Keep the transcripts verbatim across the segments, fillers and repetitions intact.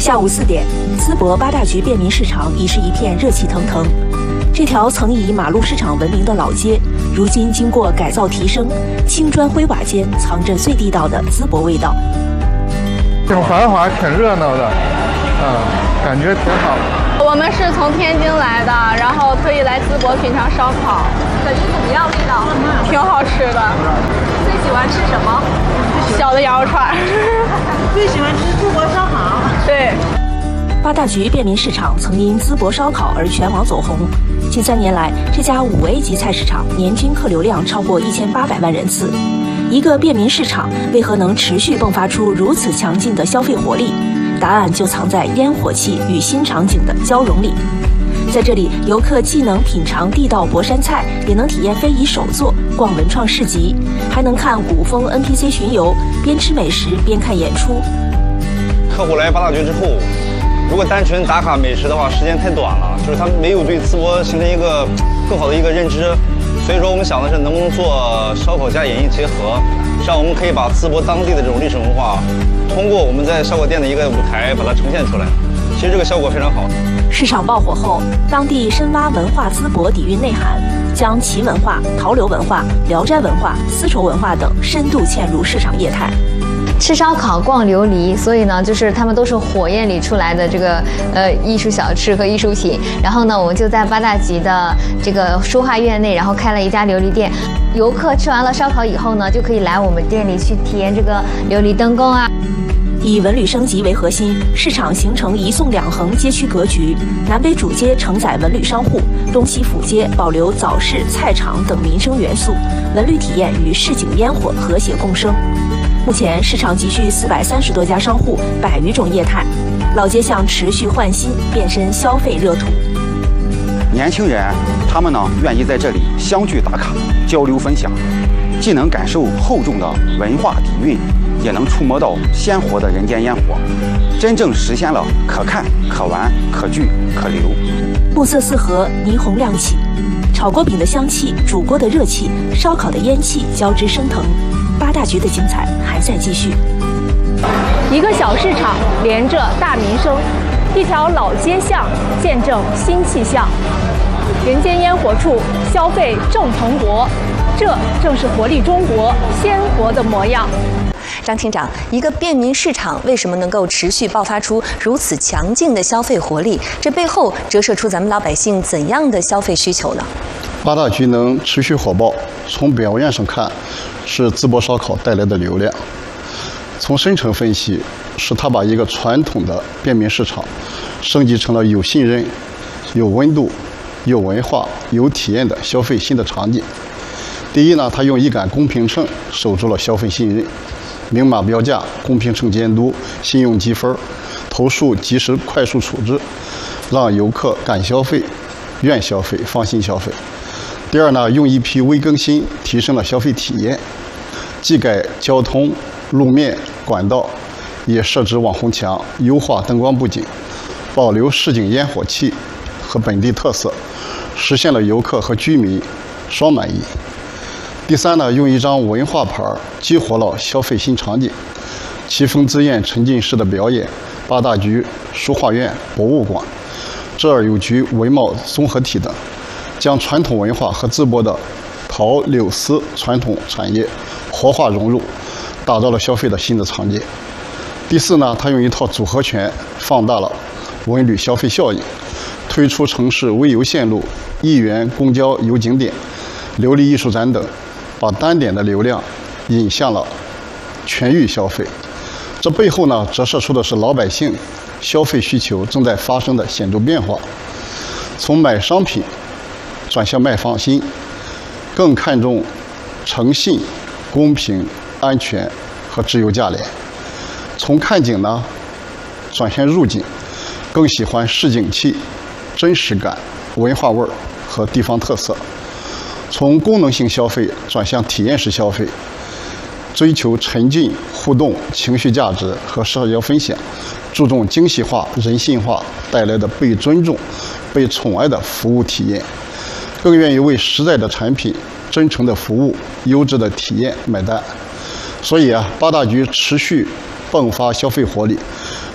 下午四点，淄博八大局便民市场已是一片热气腾腾。这条曾以马路市场闻名的老街，如今经过改造提升，青砖灰瓦间藏着最地道的淄博味道。 挺繁华，挺热闹的，嗯，感觉挺好的。 我们是从天津来的，然后特意来淄博品尝烧烤，感觉怎么样？味道挺好吃的。 最喜欢吃什么？ 小的羊肉串。 最喜欢吃淄博烧烤。 对。 八大局便民市场曾因淄博烧烤而全网走红。近三年来，这家五 A 级菜市场年均客流量超过一千八百万人次。一个便民市场为何能持续迸发出如此强劲的消费活力？答案就藏在烟火气与新场景的交融里。在这里，游客既能品尝地道博山菜，也能体验非遗手作、逛文创市集，还能看古风 N P C 巡游，边吃美食边看演出。 客户来八大局之后，如果单纯打卡美食的话，时间太短了，就是他们没有对淄博形成一个更好的一个认知。所以说，我们想的是能不能做烧烤加演艺结合，让我们可以把淄博当地的这种历史文化，通过我们在烧烤店的一个舞台把它呈现出来。其实这个效果非常好。 市场爆火后，当地深挖文化淄博底蕴内涵，将齐文化、陶刘文化、聊斋文化、丝绸文化等深度嵌入市场业态。 吃烧烤、逛琉璃，所以呢，就是他们都是火焰里出来的这个呃艺术小吃和艺术品。然后呢，我们就在八大局的这个书画院内，然后开了一家琉璃店。游客吃完了烧烤以后呢，就可以来我们店里去体验这个琉璃灯工啊。 以文旅升级为核心，市场形成一纵两横街区格局。南北主街承载文旅商户，东西辅街保留早市、菜场等民生元素，文旅体验与市井烟火和谐共生。目前市场集聚四百三十多家商户，百余种业态，老街巷持续焕新，变身消费热土。 年轻人他们呢愿意在这里相聚打卡、交流分享，既能感受厚重的文化底蕴，也能触摸到鲜活的人间烟火，真正实现了可看、可玩、可聚、可留。 暮色四合，霓虹亮起，炒锅饼的香气、煮锅的热气、烧烤的烟气交织升腾。八大局的精彩还在继续。 一个小市场连着大民生，一条老街巷见证新气象。人间烟火处，消费正蓬勃，这正是活力中国鲜活的模样。 张厅长，一个便民市场为什么能够持续爆发出如此强劲的消费活力？这背后折射出咱们老百姓怎样的消费需求呢？ 八大局能持续火爆，从表面上看是淄博烧烤带来的流量，从深层分析是它把一个传统的便民市场升级成了有信任、有温度、有文化、有体验的消费新的场景。第一呢，它用一杆公平秤守住了消费信任，明码标价、公平秤监督、信用积分、投诉及时快速处置，让游客敢消费、愿消费、放心消费。第二呢，用一批微更新提升了消费体验，既改交通、路面、管道，也设置网红墙，优化灯光布景，保留市井烟火气和本地特色，实现了游客和居民双满意。第三呢，用一张文化牌激活了消费新场景，奇峰之宴沉浸式的表演，八大局书画院、博物馆、浙二有局文贸综合体等，将传统文化和淄博的陶柳丝传统产业活化融入，打造了消费的新的场景。第四呢，它用一套组合拳放大了文旅消费效应，推出城市微游线路、一元公交游景点、琉璃艺术展等，把单点的流量引向了全域消费。这背后呢，折射出的是老百姓消费需求正在发生的显著变化，从买商品转向卖放心，更看重诚信、公平、安全和自由价廉。从看景呢转向入景，更喜欢市井气、真实感、文化味儿和地方特色。从功能性消费转向体验式消费，追求沉浸、互动、情绪价值和社交分享，注重精细化、人性化带来的被尊重、被宠爱的服务体验，更愿意为实在的产品、真诚的服务、优质的体验买单。所以啊，八大局持续迸发消费活力，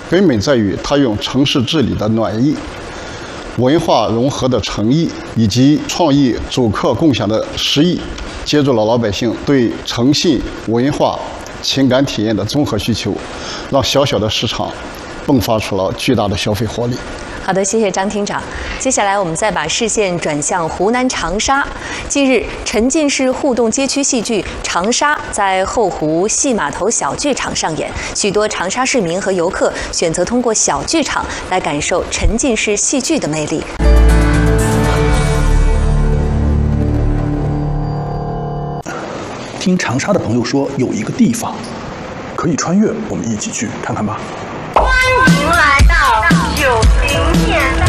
根本在于它用城市治理的暖意、文化融合的诚意以及创意主客共享的实意，接住了老百姓对诚信、文化、情感体验的综合需求，让小小的市场迸发出了巨大的消费活力。 好的，谢谢张厅长。接下来我们再把视线转向湖南长沙。近日，沉浸式互动街区戏剧《长沙》在后湖戏码头小剧场上演，许多长沙市民和游客选择通过小剧场来感受沉浸式戏剧的魅力。 听长沙的朋友说，有一个地方可以穿越，我们一起去看看吧。 欢迎来到九零年代。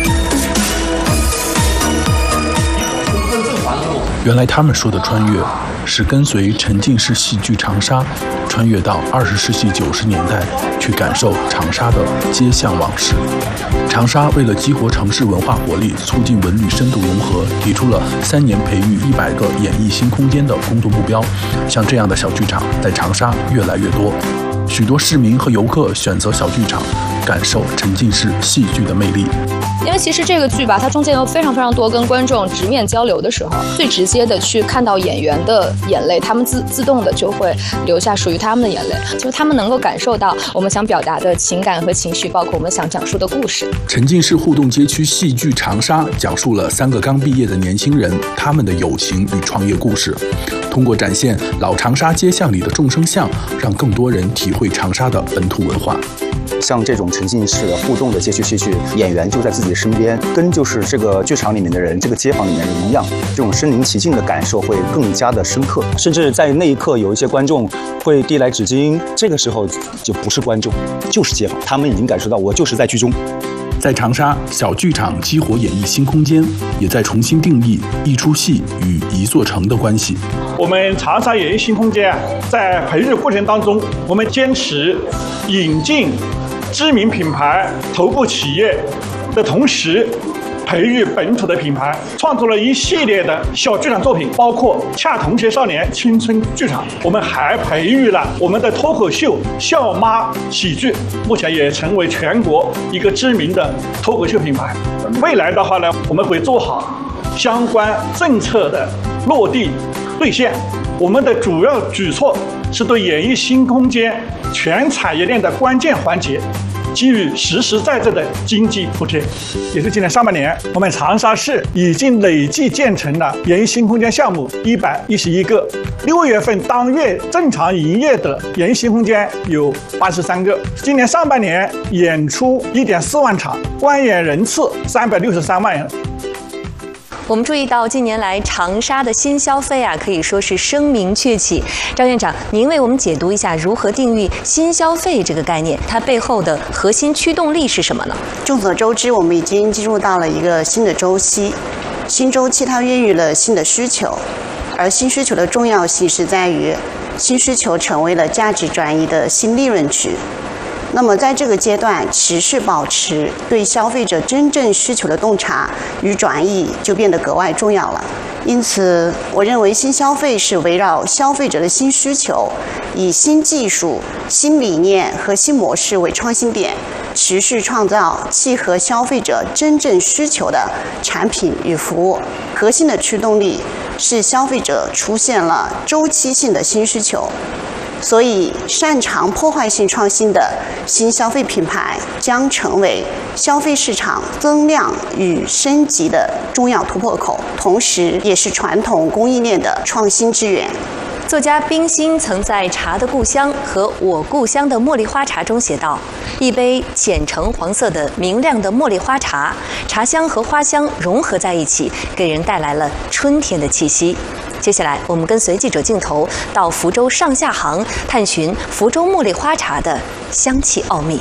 原来他们说的穿越，是跟随沉浸式戏剧长沙，穿越到二十世纪九十年代，去感受长沙的街巷往事。长沙为了激活城市文化活力，促进文旅深度融合，提出了三年培育一百个演艺新空间的工作目标。像这样的小剧场在长沙越来越多，许多市民和游客选择小剧场，感受沉浸式戏剧的魅力。 因为其实这个剧吧，它中间有非常非常多跟观众直面交流的时候，最直接的去看到演员的眼泪，他们自自动的就会流下属于他们的眼泪，就是他们能够感受到我们想表达的情感和情绪，包括我们想讲述的故事。 沉浸式互动街区戏剧长沙讲述了三个刚毕业的年轻人他们的友情与创业故事，通过展现老长沙街巷里的众生相，让更多人体会长沙的本土文化。 像这种沉浸式的互动的街区戏剧，演员就在自己身边，跟就是这个剧场里面的人、这个街坊里面的人一样，这种身临其境的感受会更加的深刻。甚至在那一刻，有一些观众会递来纸巾，这个时候就不是观众，就是街坊，他们已经感受到我就是在剧中。 在长沙，小剧场激活演艺新空间，也在重新定义一出戏与一座城的关系。 我们长沙演艺新空间在培育过程当中，我们坚持引进知名品牌、头部企业的同时，培育本土的品牌，创作了一系列的小剧场作品，包括恰同学少年青春剧场。我们还培育了我们的脱口秀笑妈喜剧，目前也成为全国一个知名的脱口秀品牌。未来的话呢，我们会做好相关政策的落地兑现。我们的主要举措是对演艺新空间全产业链的关键环节给予实实在在的经济补贴。也是今年上半年，我们长沙市已经累计建成了演艺新空间项目一百一十一个，六月份当月正常营业的演艺新空间有八十三个。今年上半年演出一点四万场，观演人次三百六十三万人。 我们注意到，近年来长沙的新消费啊，可以说是声名鹊起。张院长，您为我们解读一下如何定义新消费这个概念，它背后的核心驱动力是什么呢？ 众所周知，我们已经进入到了一个新的周期，新周期它孕育了新的需求，而新需求的重要性是在于，新需求成为了价值转移的新利润区。那么在这个阶段，持续保持对消费者真正需求的洞察与转移就变得格外重要了。因此，我认为新消费是围绕消费者的新需求，以新技术、新理念和新模式为创新点，持续创造契合消费者真正需求的产品与服务。核心的驱动力是消费者出现了周期性的新需求。所以，擅长破坏性创新的新消费品牌将成为消费市场增量与升级的重要突破口，同时也是传统供应链的创新之源。 作家冰心曾在《茶的故乡》和《我故乡的茉莉花茶》中写道：一杯浅橙黄色的明亮的茉莉花茶，茶香和花香融合在一起，给人带来了春天的气息。接下来，我们跟随记者镜头到福州上下杭，探寻福州茉莉花茶的香气奥秘。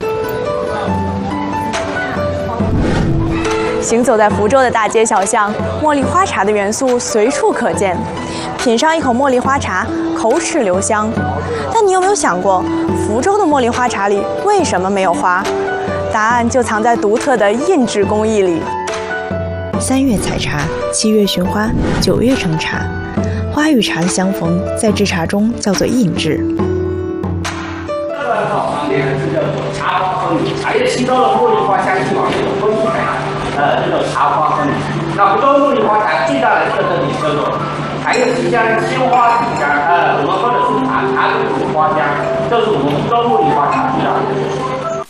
行走在福州的大街小巷，茉莉花茶的元素随处可见。品上一口茉莉花茶，口齿留香。但你有没有想过，福州的茉莉花茶里为什么没有花？答案就藏在独特的印制工艺里。 三月采茶，七月寻花，九月成茶。花与茶的相逢，在制茶中叫做印制。 茶花风味，茶叶提高了茉莉花香气往这种丰富感，呃，这种茶花风味。那福州茉莉花茶最大的特色点叫做茶叶提香、鲜花提香，呃，我们或者是茶茶的这种花香，这是我们福州茉莉花茶最大的特色。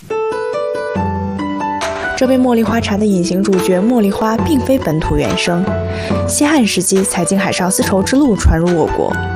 这杯茉莉花茶的隐形主角茉莉花并非本土原生，西汉时期才经海上丝绸之路传入我国。